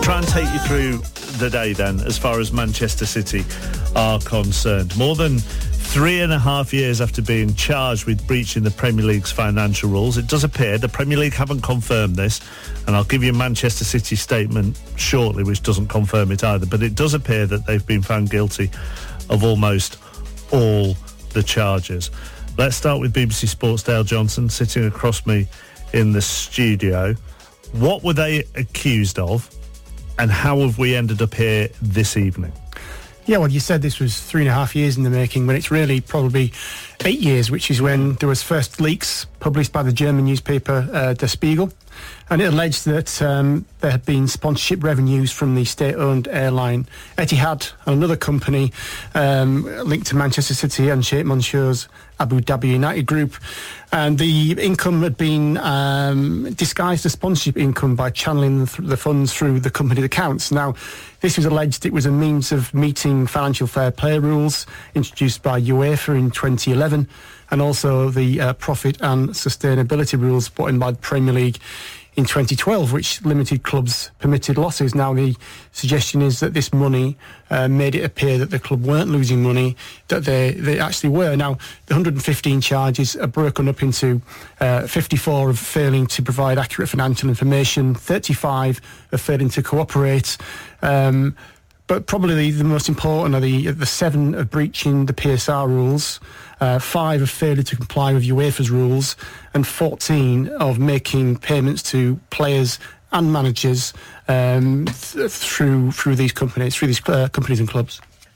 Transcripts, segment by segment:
Try and take you through the day then, as far as Manchester City are concerned. More than 3.5 years after being charged with breaching the Premier League's financial rules, it does appear the Premier League haven't confirmed this, and I'll give you Manchester City's statement shortly, which doesn't confirm it either, but it does appear that they've been found guilty of almost all the charges. Let's start with BBC Sport's Dale Johnson, sitting across me in the studio. What were they accused of, and how have we ended up here this evening? Yeah, well, you said this was 3.5 years in the making, when it's really probably 8 years, which is when there was first leaks published by the German newspaper Der Spiegel, and it alleged that there had been sponsorship revenues from the state-owned airline Etihad and another company linked to Manchester City and Sheikh Mansour's Abu Dhabi United Group, and the income had been disguised as sponsorship income by channeling the funds through the company's accounts. Now, this was alleged it was a means of meeting financial fair play rules introduced by UEFA in 2011, and also the profit and sustainability rules put in by the Premier League in 2012, which limited clubs' permitted losses. Now, the suggestion is that this money made it appear that the club weren't losing money, that they actually were. Now, the 115 charges are broken up into 54 of failing to provide accurate financial information, 35 of failing to cooperate, but probably the most important are the 7 of breaching the PSR rules, 5 of failing to comply with UEFA's rules, and 14 of making payments to players and managers through these companies, companies and clubs.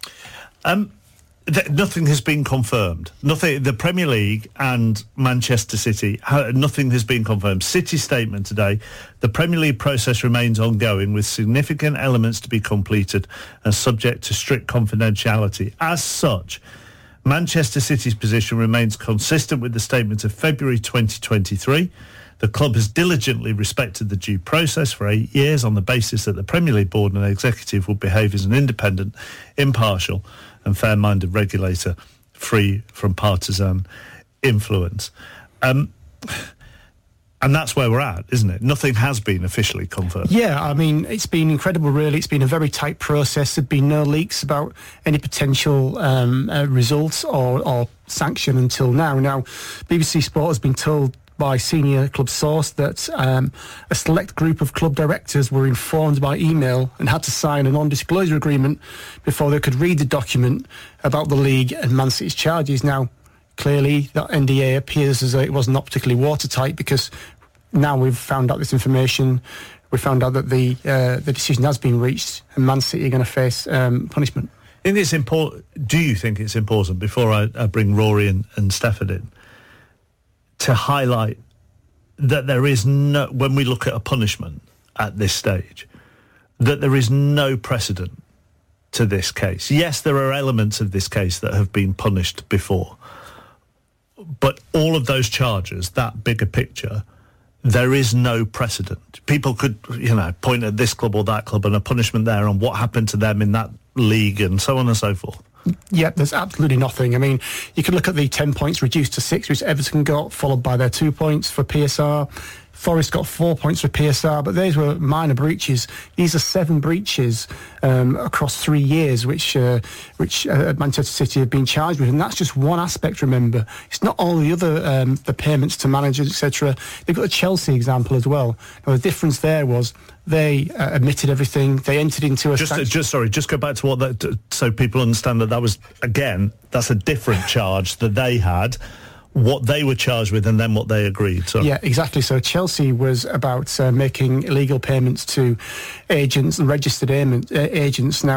Nothing has been confirmed. Nothing. The Premier League and Manchester City, nothing has been confirmed. City's statement today: the Premier League process remains ongoing, with significant elements to be completed and subject to strict confidentiality. As such, Manchester City's position remains consistent with the statement of February 2023. The club has diligently respected the due process for 8 years on the basis that the Premier League board and executive will behave as an independent, impartial and fair-minded regulator, free from partisan influence. And that's where we're at, isn't it? Nothing has been officially confirmed. Yeah, I mean, it's been incredible, really. It's been a very tight process. There've been no leaks about any potential results or sanction until now. Now, BBC Sport has been told by senior club source that a select group of club directors were informed by email and had to sign a non-disclosure agreement before they could read the document about the league and Man City's charges. Now, clearly, that NDA appears as though it was not particularly watertight, because now we've found out this information. We found out that the decision has been reached, and Man City are going to face punishment. Do you think it's important, before I bring Rory and Stefford in, to highlight that there is no, when we look at a punishment at this stage, that there is no precedent to this case? Yes, there are elements of this case that have been punished before, but all of those charges, that bigger picture, there is no precedent. People could, point at this club or that club and a punishment there on what happened to them in that league and so on and so forth. Yeah, there's absolutely nothing. I mean, you could look at the 10 points reduced to 6, which Everton got, followed by their 2 points for PSR. Forest got 4 points for PSR, but those were minor breaches. These are 7 breaches across 3 years, which Manchester City have been charged with, and that's just one aspect. Remember, it's not all the other the payments to managers, etc. They've got the Chelsea example as well. Now, the difference there was they admitted everything. They entered into a just go back to what that, so people understand that was, again, that's a different charge that they had. What they were charged with and then what they agreed. So. Yeah, exactly. So Chelsea was about making illegal payments to agents and registered agents. Now,